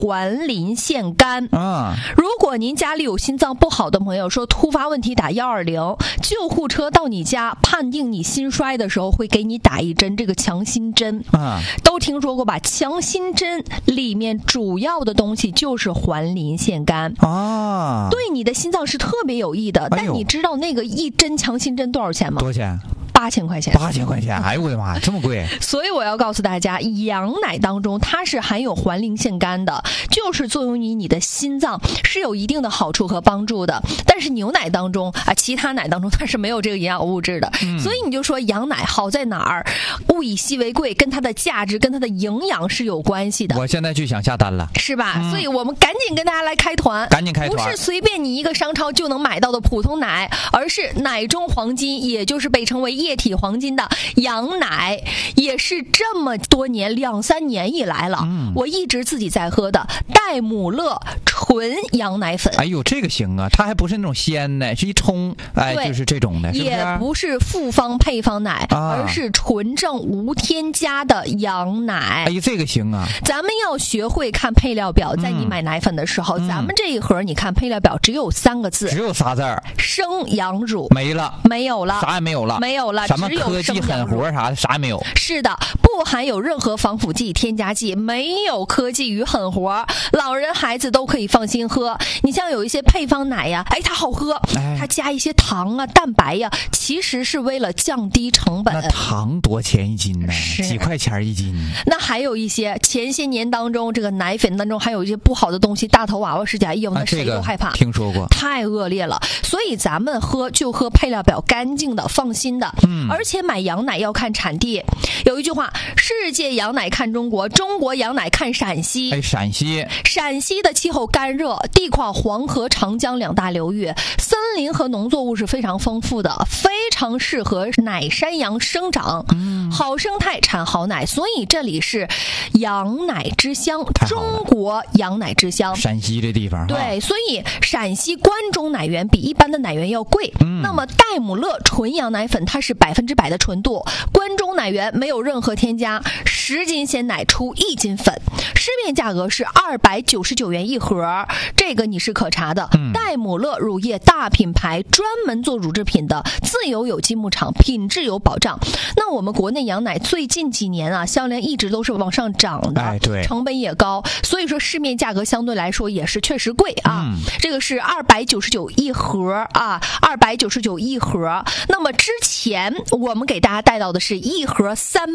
环磷腺苷啊。如果您家里有心脏不好的朋友，说突发问题打120，救护车到你家判定你心衰的时候，会给你打一针这个强心针啊。都听说过吧？强心针里面主要的东西就是环磷腺苷啊，对你的心脏是特别有益的。但你知道那个一针强心针多少钱吗？ 多少钱 ？8000块钱。 8000块钱，哎呦我的妈，这么贵！ 所以我要告诉大家，羊奶当中它是含有环磷腺苷的，就是作用于你的心脏是有一定的好处和帮助的。但是牛奶当中啊，其他奶当中它是没有这个营养物质的。所以你就说羊奶好在哪儿？物以稀为贵，跟它的价值、跟它的营养是有关系的。 我现在就想下单了， 是吧？所以我们赶紧跟大家来开团， 赶紧开团， 不是随便你一个商超就能买到的普通奶，而是奶中黄金，也就是被称为液体黄金的羊奶，也是这么多年2-3年以来了，我一直自己在喝的戴姆勒纯羊奶粉。 哎呦，这个行啊，它还不是那种鲜奶，是一冲，哎，就是这种的，是不是？ 也不是复方配方奶，而是纯正无添加的羊奶。 哎呀，这个行啊！ 咱们要学会看配料表，在你买奶粉的时候，咱们这一盒你看配料表只有3个字， 只有仨字儿： 生羊乳。 没了， 没有了， 啥也没有了， 没有了， 什么科技狠活啥的啥也没有。 是的，不含有任何防腐剂、添加剂，没有科技与狠活，老人孩子都可以放心喝。你像有一些配方奶呀，它好喝，它加一些糖啊、蛋白呀，其实是为了降低成本。 那糖多钱一斤呢？几块钱一斤？ 那还有一些前些年当中，这个奶粉当中还有一些不好的东西，大头娃娃事件，哎呦，那谁都害怕。 听说过， 太恶劣了。所以咱们喝就喝配料表干净的、放心的。而且买羊奶要看产地。有一句话：世界羊奶看中国，中国羊奶看陕西。 哎，陕西的气候干热，地跨黄河、长江2大流域，森林和农作物是非常丰富的，非常适合奶山羊生长。好生态产好奶，所以这里是羊奶之乡，中国羊奶之乡。 陕西这地方， 对，所以陕西关中奶源比一般的奶源要贵。那么戴姆勒纯羊奶粉它是100%的纯度，关中奶源没有任何添加，10斤鲜奶出1斤粉，市面价格是299元一盒，这个你是可查的。戴姆勒乳业大品牌，专门做乳制品的，自有有机牧场，品质有保障。那我们国内羊奶最近几年啊，销量一直都是往上涨的， 对， 成本也高，所以说市面价格相对来说也是确实贵啊。这个是299一盒啊，299一盒。那么之前我们给大家带到的是一盒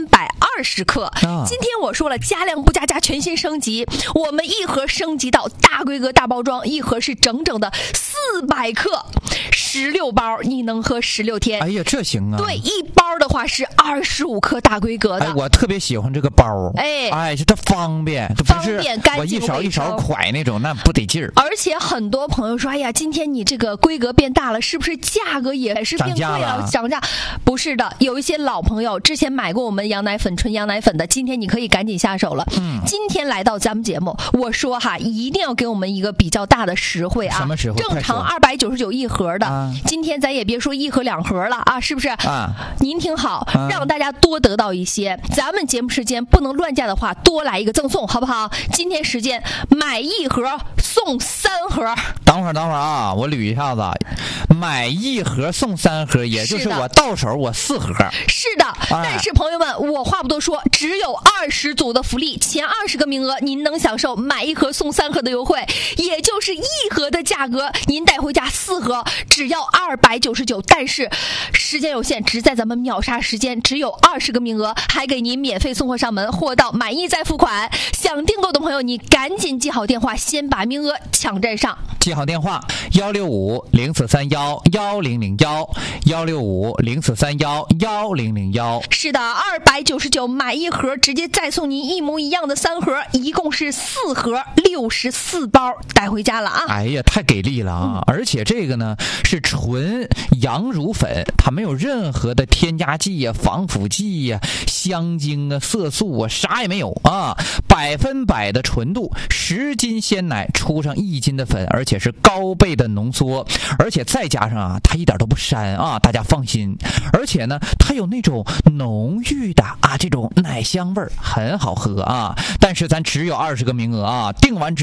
320克，今天我说了加量不加价，全新升级，我们一盒升级到大规格大包装，一盒是整整的400克，16包，你能喝16天。 哎呀，这行啊！ 对，一包的话是25克大规格的。 哎，我特别喜欢这个包。哎，这方便， 方便干净， 我一勺一勺蒯那种，那不得劲儿。 而且很多朋友说，哎呀，今天你这个规格变大了，是不是价格也是变贵了？涨价？不是的，有一些老朋友之前买过我们羊奶粉、纯羊奶粉的，今天你可以赶紧下手了。今天来到咱们节目，我说哈，一定要给我们一个比较大的实惠啊！ 什么实惠？ 正常299一盒的，今天咱也别说1盒2盒了啊，是不是？您听好，让大家多得到一些。咱们节目时间不能乱价的话，多来一个赠送，好不好？今天时间买1盒送3盒。 等会儿啊，我捋一下子，买1盒送3盒，也就是我到手我4盒。 是的，但是朋友们，我话不多说，只有20组的福利，前20个名额您能享受买1盒送3盒的优惠，也就是1盒的价格，您带回家4盒只要299，但是时间有限，只在咱们秒杀时间，只有20个名额，还给您免费送货上门，货到满意再付款。想订购的朋友，你赶紧记好电话，先把名额抢占上。 记好电话：165-0431-1001，165-0431-1001。 是的，299买1盒，直接再送您一模一样的3盒，一共是4盒，64包带回家了啊！ 哎呀，太给力了啊！而且这个呢是纯羊乳粉，它没有任何的添加剂呀、防腐剂呀、香精啊、色素啊，啥也没有啊，100%的纯度，10斤鲜奶出上1斤的粉，而且是高倍的浓缩，而且再加上啊，它一点都不膻啊，大家放心。而且呢，它有那种浓郁的啊这种奶香味儿，很好喝啊。但是咱只有20个名额啊，订完之